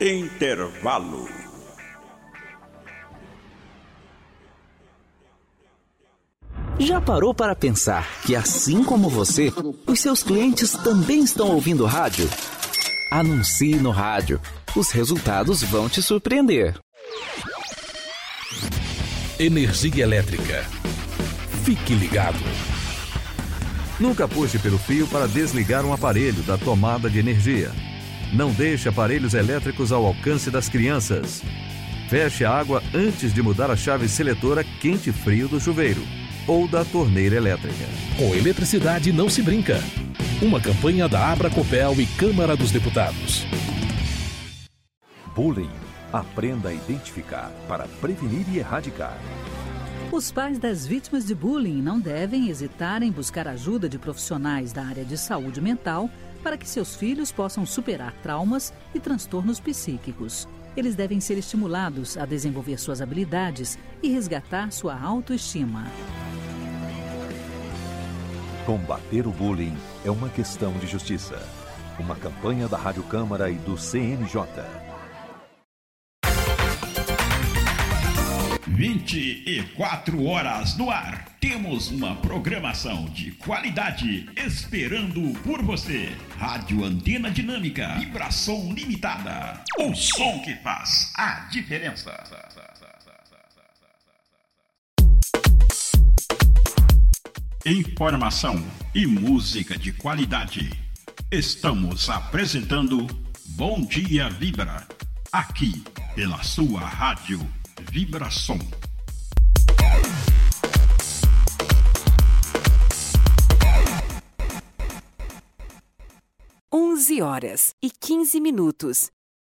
Intervalo. Já parou para pensar que, assim como você, os seus clientes também estão ouvindo rádio? Anuncie no rádio. Os resultados vão te surpreender. Energia elétrica. Fique ligado. Nunca puxe pelo fio para desligar um aparelho da tomada de energia. Não deixe aparelhos elétricos ao alcance das crianças. Feche a água antes de mudar a chave seletora quente-frio do chuveiro ou da torneira elétrica. Com eletricidade não se brinca. Uma campanha da Abracopel e Câmara dos Deputados. Bullying. Aprenda a identificar para prevenir e erradicar. Os pais das vítimas de bullying não devem hesitar em buscar ajuda de profissionais da área de saúde mental para que seus filhos possam superar traumas e transtornos psíquicos. Eles devem ser estimulados a desenvolver suas habilidades e resgatar sua autoestima. Combater o bullying é uma questão de justiça. Uma campanha da Rádio Câmara e do CNJ. 24 horas no ar. Temos uma programação de qualidade esperando por você. Rádio Antena Dinâmica, vibração limitada. O som que faz a diferença. Informação e música de qualidade. Estamos apresentando Bom Dia Vibra, aqui pela sua rádio Vibração. Horas e 15 minutos.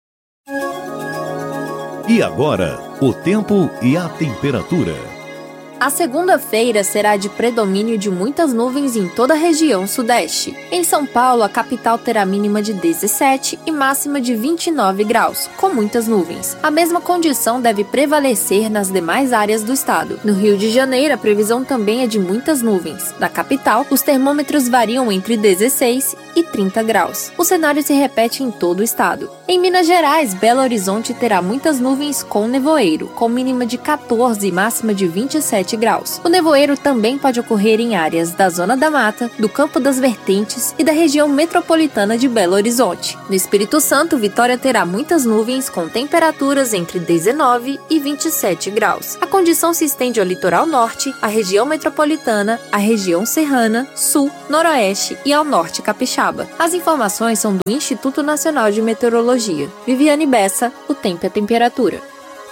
E agora, o tempo e a temperatura. A segunda-feira será de predomínio de muitas nuvens em toda a região sudeste. Em São Paulo, a capital terá mínima de 17 e máxima de 29 graus, com muitas nuvens. A mesma condição deve prevalecer nas demais áreas do estado. No Rio de Janeiro, a previsão também é de muitas nuvens. Na capital, os termômetros variam entre 16 e 30 graus. O cenário se repete em todo o estado. Em Minas Gerais, Belo Horizonte terá muitas nuvens com nevoeiro, com mínima de 14 e máxima de 27 graus. O nevoeiro também pode ocorrer em áreas da Zona da Mata, do Campo das Vertentes e da região metropolitana de Belo Horizonte. No Espírito Santo, Vitória terá muitas nuvens com temperaturas entre 19 e 27 graus. A condição se estende ao litoral norte, à região metropolitana, à região serrana, sul, noroeste e ao norte capixaba. As informações são do Instituto Nacional de Meteorologia. Viviane Bessa, o tempo e a temperatura.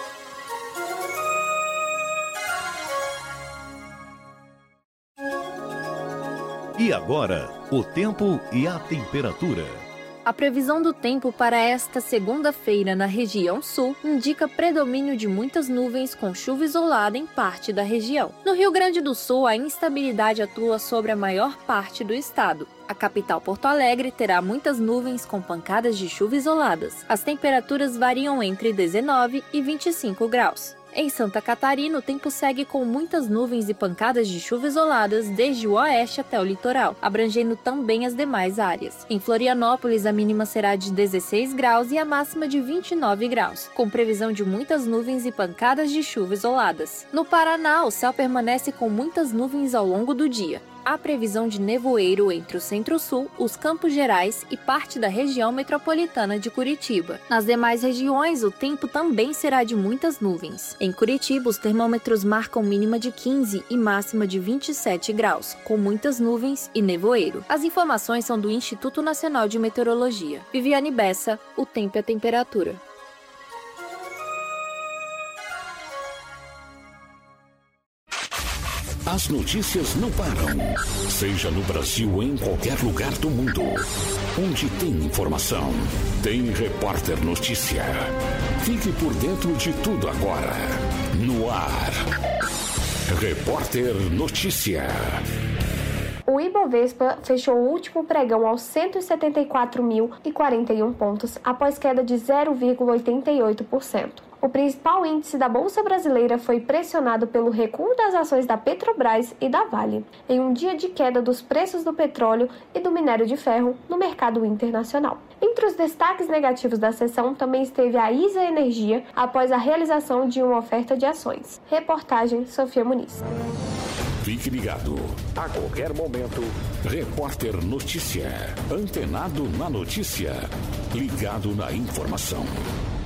E agora, o tempo e a temperatura. A previsão do tempo para esta segunda-feira na região sul indica predomínio de muitas nuvens com chuva isolada em parte da região. No Rio Grande do Sul, a instabilidade atua sobre a maior parte do estado. A capital Porto Alegre terá muitas nuvens com pancadas de chuva isoladas. As temperaturas variam entre 19 e 25 graus. Em Santa Catarina, o tempo segue com muitas nuvens e pancadas de chuva isoladas desde o oeste até o litoral, abrangendo também as demais áreas. Em Florianópolis, a mínima será de 16 graus e a máxima de 29 graus, com previsão de muitas nuvens e pancadas de chuva isoladas. No Paraná, o céu permanece com muitas nuvens ao longo do dia. Há previsão de nevoeiro entre o Centro-Sul, os Campos Gerais e parte da região metropolitana de Curitiba. Nas demais regiões, o tempo também será de muitas nuvens. Em Curitiba, os termômetros marcam mínima de 15 e máxima de 27 graus, com muitas nuvens e nevoeiro. As informações são do Instituto Nacional de Meteorologia. Viviane Bessa, o tempo e a temperatura. As notícias não param, seja no Brasil ou em qualquer lugar do mundo. Onde tem informação, tem Repórter Notícia. Fique por dentro de tudo agora. No ar, Repórter Notícia. O Ibovespa fechou o último pregão aos 174.041 pontos, após queda de 0,88%. O principal índice da Bolsa Brasileira foi pressionado pelo recuo das ações da Petrobras e da Vale, em um dia de queda dos preços do petróleo e do minério de ferro no mercado internacional. Entre os destaques negativos da sessão também esteve a ISA Energia, após a realização de uma oferta de ações. Reportagem Sofia Muniz. Fique ligado. A qualquer momento, Repórter Notícia. Antenado na notícia. Ligado na informação.